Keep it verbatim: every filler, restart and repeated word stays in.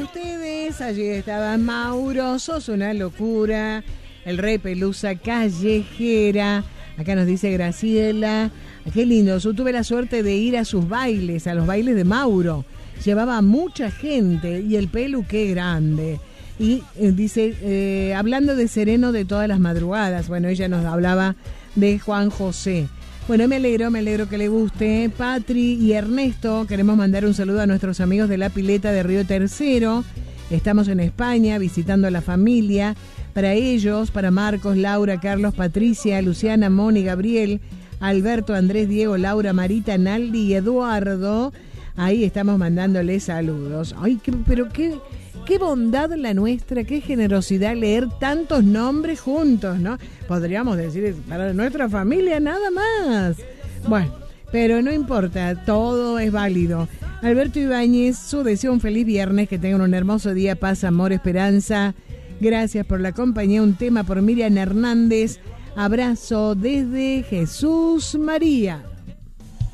Ustedes, allí estaba Mauro, sos una locura, el Rey Pelusa callejera, acá nos dice Graciela, qué lindo, yo tuve la suerte de ir a sus bailes, a los bailes de Mauro, llevaba a mucha gente y el Pelu qué grande. Y eh, dice, eh, hablando de sereno de todas las madrugadas, bueno, ella nos hablaba de Juan José. Bueno, me alegro, me alegro que le guste. Patri y Ernesto, queremos mandar un saludo a nuestros amigos de La Pileta de Río Tercero. Estamos en España visitando a la familia. Para ellos, para Marcos, Laura, Carlos, Patricia, Luciana, Moni, Gabriel, Alberto, Andrés, Diego, Laura, Marita, Naldi y Eduardo. Ahí estamos mandándoles saludos. Ay, qué, pero qué... Qué bondad la nuestra, qué generosidad leer tantos nombres juntos, ¿no? Podríamos decir, para nuestra familia nada más. Bueno, pero no importa, todo es válido. Alberto Ibáñez, su deseo un feliz viernes, que tengan un hermoso día, paz, amor, esperanza. Gracias por la compañía, un tema por Miriam Hernández. Abrazo desde Jesús María.